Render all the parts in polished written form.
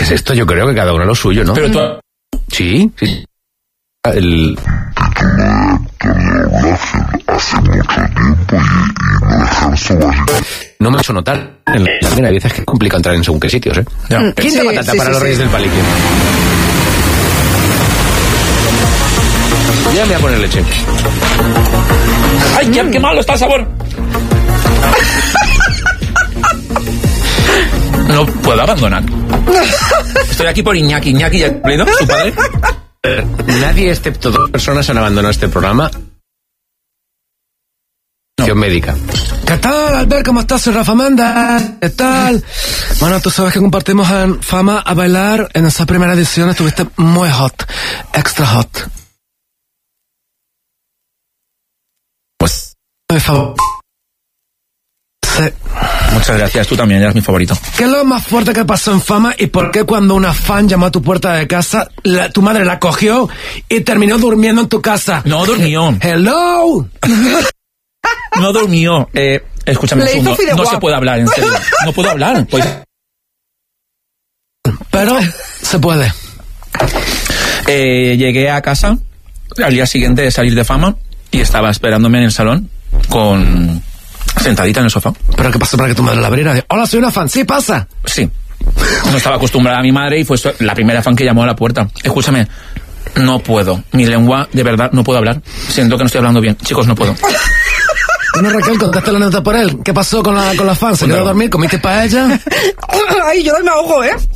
¿Qué es esto? Yo creo que cada uno lo suyo, ¿no? Pero tú... Sí. El... hace mucho tiempo y me dejaron No me ha hecho notar. En la primera vez es que es complicado entrar en según qué sitios, ¿eh? Ya. ¿Quién te patata para los Reyes del Palique? Ya me voy a poner leche. ¡Ay, qué malo está el sabor! No puedo abandonar. Estoy aquí por Iñaki. Iñaki ya cumplido, su padre. Nadie excepto 2 personas han abandonado este programa. No. Médica. ¿Qué tal, Albert? ¿Cómo estás? Soy Rafa Manda. ¿Qué tal? Bueno, tú sabes que compartimos en Fama a Bailar. En esa primera edición estuviste muy hot. Extra hot. Pues... Mi favor. Sí. Muchas gracias, tú también eras mi favorito. ¿Qué es lo más fuerte que pasó en Fama y por qué cuando una fan llamó a tu puerta de casa, tu madre la cogió y terminó durmiendo en tu casa? No durmió. ¡Hello! No durmió. Escúchame un segundo. No se puede hablar, en serio. No puedo hablar. Pues... Pero se puede. Llegué a casa al día siguiente de salir de Fama y estaba esperándome en el salón con... sentadita en el sofá. ¿Pero qué pasó para que tu madre la abriera? Hola, soy una fan. Sí, pasa. Sí. No estaba acostumbrada a mi madre y fue la primera fan que llamó a la puerta. Escúchame, no puedo. Mi lengua, de verdad, no puedo hablar. Siento que no estoy hablando bien. Chicos, no puedo. Bueno, Raquel, contaste la nota por él. ¿Qué pasó con la fan? ¿Se quedó a dormir? ¿Comiste paella? Ay, yo me ahogo, ¿eh?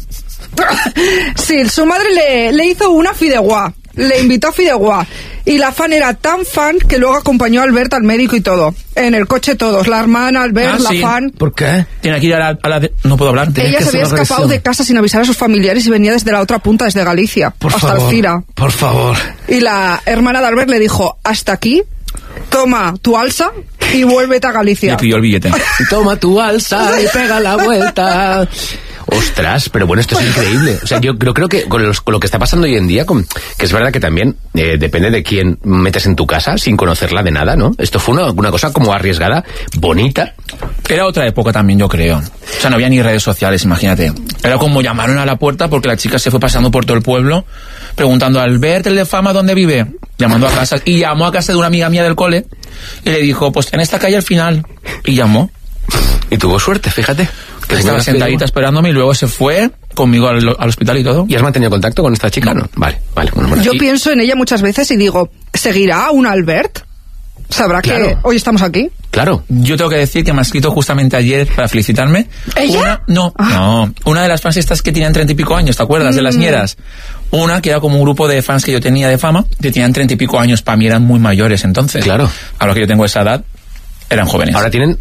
Sí, su madre le hizo una fideuá. Le invitó a fideuá. Y la fan era tan fan que luego acompañó a Albert al médico y todo. En el coche todos. La hermana, Albert, la fan. ¿Por qué? Tiene que ir a la no puedo hablar. Ella se había escapado de casa sin avisar a sus familiares y venía desde la otra punta, desde Galicia. Hasta Alcira. Por favor. Y la hermana de Albert le dijo, hasta aquí, toma tu alza y vuélvete a Galicia. Le pidió el billete. Toma tu alza y pega la vuelta. Ostras, pero bueno, esto es increíble. O sea, yo creo que con lo que está pasando hoy en día, que es verdad que también depende de quién metes en tu casa sin conocerla de nada, ¿no? Esto fue una cosa como arriesgada, bonita. Era otra época también, yo creo. O sea, no había ni redes sociales, imagínate. Era como llamaron a la puerta porque la chica se fue pasando por todo el pueblo preguntando, Albert, el de Fama, ¿dónde vive? Llamando a casa. Y llamó a casa de una amiga mía del cole y le dijo, pues en esta calle al final. Y llamó. Y tuvo suerte, fíjate. Que estaba sentadita esperándome y luego se fue conmigo al hospital y todo. ¿Y has mantenido contacto con esta chica? No. Vale. Bueno, yo pienso en ella muchas veces y digo, ¿seguirá un Albert? ¿Sabrá que hoy estamos aquí? Claro. Yo tengo que decir que me ha escrito justamente ayer para felicitarme. ¿Ella? No. Una de las fans estas que tenían 30 y pico años, ¿te acuerdas? De las ñeras. Una que era como un grupo de fans que yo tenía de Fama, que tenían 30 y pico años, para mí eran muy mayores entonces. Claro. Ahora que yo tengo esa edad, eran jóvenes. Ahora tienen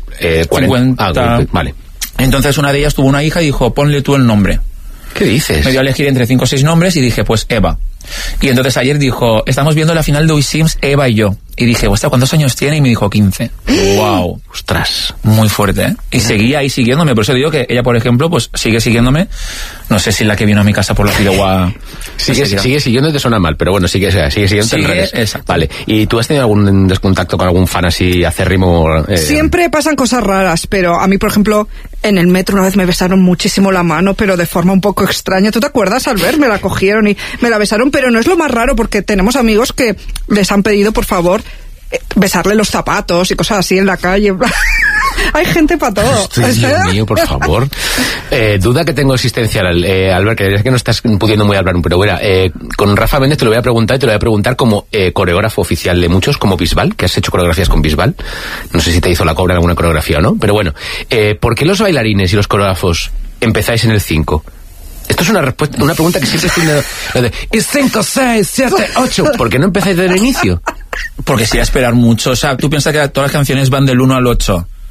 40. Vale. Entonces una de ellas tuvo una hija y dijo, ponle tú el nombre. ¿Qué dices? Me dio a elegir entre 5 o 6 nombres y dije, pues Eva. Y entonces ayer dijo, estamos viendo la final de We Sims, Eva y yo. Y dije, ¿cuántos años tiene? Y me dijo 15. ¡Wow! ¡Ostras! Muy fuerte, ¿eh? Y seguía ahí siguiéndome. Por eso digo que ella, por ejemplo, pues sigue siguiéndome. No sé si la que vino a mi casa por la fideuá... Sigue siguiendo, te suena mal, pero bueno, sigue siguiendo en redes. Exacto. Vale. ¿Y tú has tenido algún descontacto con algún fan así acérrimo? Siempre pasan cosas raras, pero a mí, por ejemplo, en el metro una vez me besaron muchísimo la mano, pero de forma un poco extraña. ¿Tú te acuerdas, Albert? Me la cogieron y me la besaron, pero no es lo más raro porque tenemos amigos que les han pedido, por favor, besarle los zapatos y cosas así en la calle. Hay gente para todo. Dios mío, por favor. Duda que tengo existencial, Albert, que es que no estás pudiendo muy hablar, pero bueno, con Rafa Méndez te lo voy a preguntar y te lo voy a preguntar como coreógrafo oficial de muchos, como Bisbal, que has hecho coreografías con Bisbal. No sé si te hizo la cobra en alguna coreografía o no, pero bueno, ¿por qué los bailarines y los coreógrafos empezáis en el 5? Esto es una pregunta que siempre estoy de, y 5, 6, 7, 8. ¿Por qué no empezáis desde el inicio? Porque sería esperar mucho. O sea, tú piensas que todas las canciones van del 1 al 8.